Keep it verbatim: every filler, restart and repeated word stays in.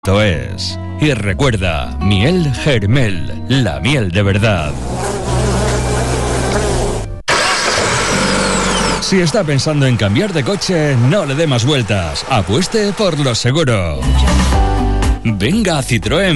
Es. Y recuerda, miel Germel, la miel de verdad. Si está pensando en cambiar de coche, no le dé más vueltas. Apueste por los seguros. Venga a Citroën